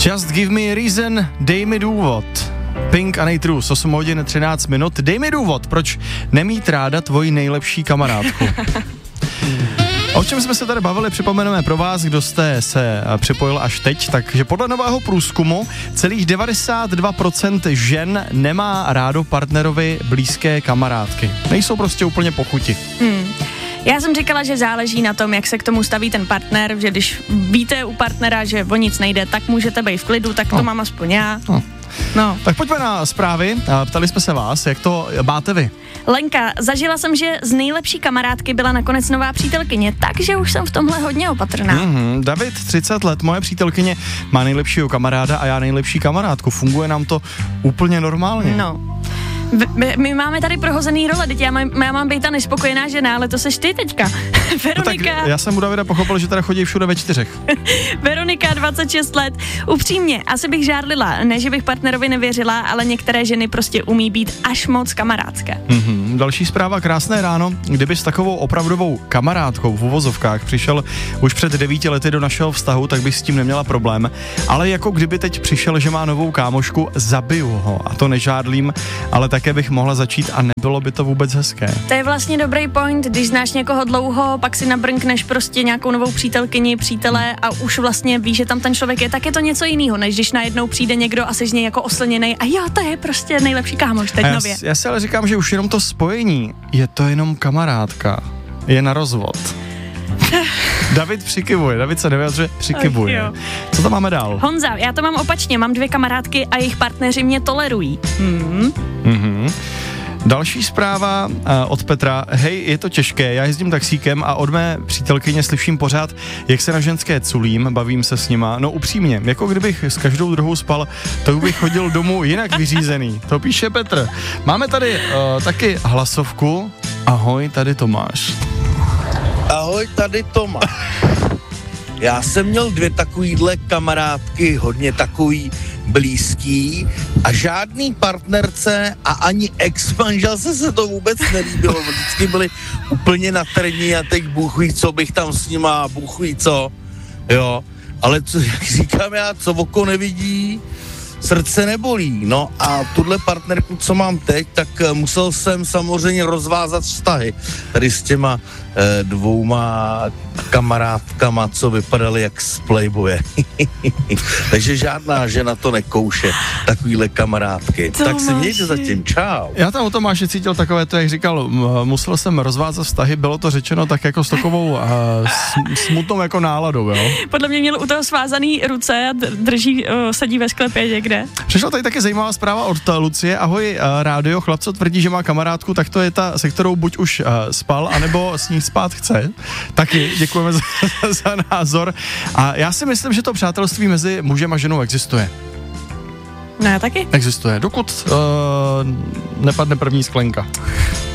Just give me a reason, dej mi důvod. Pink a Nitrus, 8 hodin 13 minut. Dej mi důvod, proč nemít ráda tvoji nejlepší kamarádku. O čem jsme se tady bavili, připomeneme pro vás, kdo jste se připojil až teď, takže podle nového průzkumu celých 92% žen nemá rádo partnerovi blízké kamarádky. Nejsou prostě úplně po chuti. Já jsem říkala, že záleží na tom, jak se k tomu staví ten partner, že když víte u partnera, že o nic nejde, tak můžete být v klidu, tak to mám aspoň já. No. Tak pojďme na zprávy. Ptali jsme se vás, jak to máte vy. Lenka, zažila jsem, že z nejlepší kamarádky byla nakonec nová přítelkyně, takže už jsem v tomhle hodně opatrná. David, 30 let, moje přítelkyně má nejlepšího kamaráda a já nejlepší kamarádku. Funguje nám to úplně normálně. No. My máme tady prohozený role, teď já mám být ta nespokojená žena, ale to seš ty teďka. Veronika. No tak já jsem u Davida pochopil, že teda chodí všude ve 4. Veronika, 26 let. Upřímně, asi bych žárlila, ne, že bych partnerovi nevěřila, ale některé ženy prostě umí být až moc kamarádské. Další zpráva, krásné ráno. Kdyby s takovou opravdovou kamarádkou v uvozovkách přišel už před 9 lety do našeho vztahu, tak bych s tím neměla problém. Ale jako kdyby teď přišel, že má novou kámošku, zabiju ho. A to nežádlím, ale také bych mohla začít a nebylo by to vůbec hezké. To je vlastně dobrý point, když znáš někoho dlouho, pak si nabrnkneš prostě nějakou novou přítelkyni, přítele a už vlastně víš, že tam ten člověk je, tak je to něco jiného, než když najednou přijde někdo a seš z něj jako oslněnej a jo, to je prostě nejlepší kámoš teď nově. Já si ale říkám, že už jenom to spojení, je to jenom kamarádka, je na rozvod. David přikivuje, David se nevyjadřuje, přikivuje. Co tam máme dál? Honza, já to mám opačně, mám 2 kamarádky a jejich partneři mě tolerují. Další zpráva od Petra. Hej, je to těžké, já jezdím taxíkem a od mé přítelkyně slyším pořád, jak se na ženské culím, bavím se s nima. No upřímně, jako kdybych s každou druhou spal, to bych chodil domů jinak vyřízený. To píše Petr. Máme tady taky hlasovku. Ahoj, tady Tomáš. Ahoj, tady Tomáš. Já jsem měl 2 takovýhle kamarádky, hodně takový blízký a žádný partnerce a ani ex-manželce se to vůbec nelíbilo. Vždycky byli úplně na trní a teď bůh ví, co bych tam s nima, bůh ví co, jo. Ale co, jak říkám já, co oko nevidí, srdce nebolí. No a tuhle partnerku, co mám teď, tak musel jsem samozřejmě rozvázat vztahy tady s těma 2 kamarádkama, co vypadaly jak z Playboye. Takže žádná žena to nekouše, takovýhle kamarádky. Tomáši. Tak se mějte zatím, čau. Já tam o Tomáši cítil takové to, jak říkal, musel jsem rozvázat vztahy, bylo to řečeno tak jako s takovou smutnou jako náladou, jo? Podle mě měl u toho svázaný ruce a drží, sedí ve sklepě někde. Přišla tady taky zajímavá zpráva od Lucie. Ahoj, rádio, chlapco tvrdí, že má kamarádku, tak to je ta, se kterou buď už spal, anebo s ní spát chce. Taky děkujeme za názor. A já si myslím, že to přátelství mezi mužem a ženou existuje. No já taky. Existuje, dokud nepadne první sklenka.